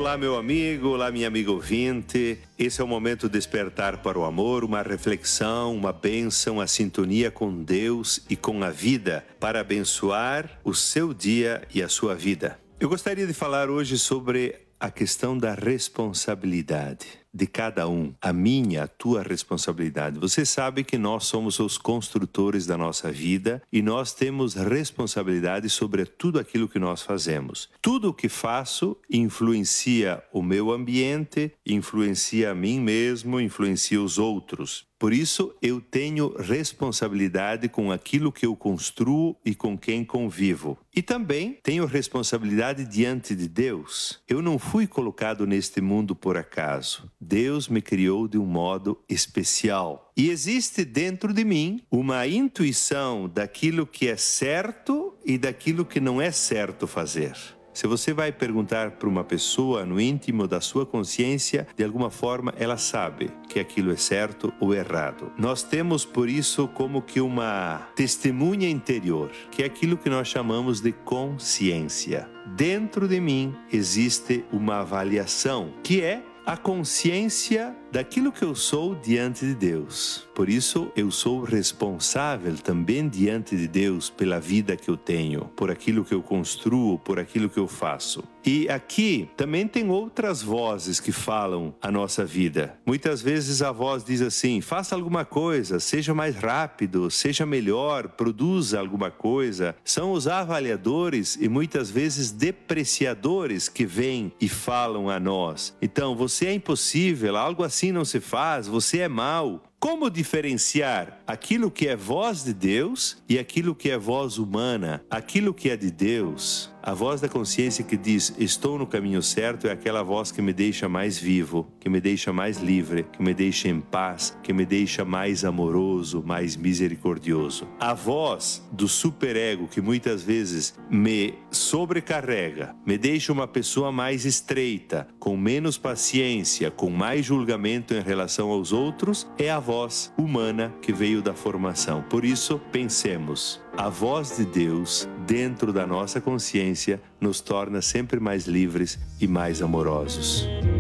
Olá, meu amigo, olá, minha amiga ouvinte. Esse é o momento de despertar para o amor, uma reflexão, uma bênção, a sintonia com Deus e com a vida, para abençoar o seu dia e a sua vida. Eu gostaria de falar hoje sobre a questão da responsabilidade de cada um, a minha, a tua responsabilidade. Você sabe que nós somos os construtores da nossa vida e nós temos responsabilidade sobre tudo aquilo que nós fazemos. Tudo o que faço influencia o meu ambiente, influencia a mim mesmo, influencia os outros. Por isso, eu tenho responsabilidade com aquilo que eu construo e com quem convivo. E também tenho responsabilidade diante de Deus. Eu não fui colocado neste mundo por acaso. Deus me criou de um modo especial. E existe dentro de mim uma intuição daquilo que é certo e daquilo que não é certo fazer. Se você vai perguntar para uma pessoa no íntimo da sua consciência, de alguma forma ela sabe que aquilo é certo ou errado. Nós temos por isso como que uma testemunha interior, que é aquilo que nós chamamos de consciência. Dentro de mim existe uma avaliação, que é a consciência daquilo que eu sou diante de Deus. Por isso, eu sou responsável também diante de Deus pela vida que eu tenho, por aquilo que eu construo, por aquilo que eu faço. E aqui também tem outras vozes que falam a nossa vida. Muitas vezes a voz diz assim: faça alguma coisa, seja mais rápido, seja melhor, produza alguma coisa. São os avaliadores e muitas vezes depreciadores que vêm e falam a nós. Então, você é impossível, algo assim não se faz, você é mau. Como diferenciar aquilo que é voz de Deus e aquilo que é voz humana? Aquilo que é de Deus, a voz da consciência que diz: estou no caminho certo, é aquela voz que me deixa mais vivo, que me deixa mais livre, que me deixa em paz, que me deixa mais amoroso, mais misericordioso. A voz do superego, que muitas vezes me sobrecarrega, me deixa uma pessoa mais estreita, com menos paciência, com mais julgamento em relação aos outros, é a voz humana que veio da formação. Por isso, pensemos, a voz de Deus dentro da nossa consciência nos torna sempre mais livres e mais amorosos.